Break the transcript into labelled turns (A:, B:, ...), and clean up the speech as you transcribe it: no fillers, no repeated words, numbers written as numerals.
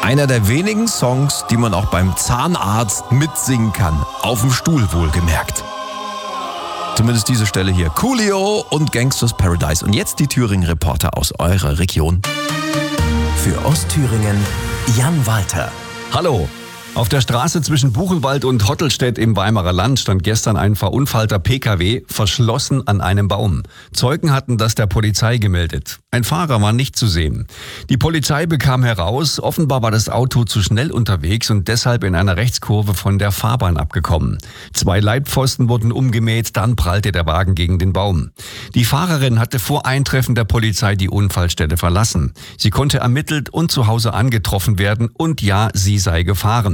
A: Einer der wenigen Songs, die man auch beim Zahnarzt mitsingen kann. Auf dem Stuhl wohlgemerkt. Zumindest diese Stelle hier. Coolio und Gangsters Paradise. Und jetzt die Thüringen-Reporter aus eurer Region.
B: Für Ostthüringen Jan Walter.
C: Hallo. Auf der Straße zwischen Buchenwald und Hottelstedt im Weimarer Land stand gestern ein verunfallter Pkw verschlossen an einem Baum. Zeugen hatten das der Polizei gemeldet. Ein Fahrer war nicht zu sehen. Die Polizei bekam heraus, offenbar war das Auto zu schnell unterwegs und deshalb in einer Rechtskurve von der Fahrbahn abgekommen. 2 Leitpfosten wurden umgemäht, dann prallte der Wagen gegen den Baum. Die Fahrerin hatte vor Eintreffen der Polizei die Unfallstelle verlassen. Sie konnte ermittelt und zu Hause angetroffen werden und ja, sie sei gefahren.